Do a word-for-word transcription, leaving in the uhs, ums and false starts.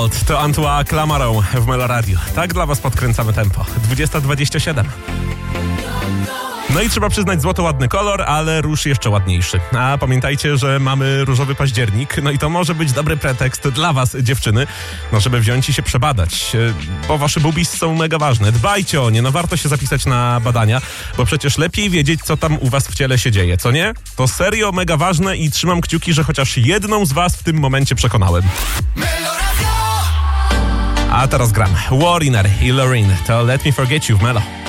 Wild to Antoine Clamaron w Melo Radio. Tak dla was podkręcamy tempo. dwudziesta dwadzieścia siedem. No i trzeba przyznać, złoto ładny kolor, ale róż jeszcze ładniejszy. A pamiętajcie, że mamy różowy październik, no i to może być dobry pretekst dla was, dziewczyny, no żeby wziąć i się przebadać, bo wasze boobies są mega ważne. Dbajcie o nie, no warto się zapisać na badania, bo przecież lepiej wiedzieć, co tam u was w ciele się dzieje, co nie? To serio mega ważne i trzymam kciuki, że chociaż jedną z was w tym momencie przekonałem. A teraz gram Wariner i Loreen, to Let Me Forget You w Melo.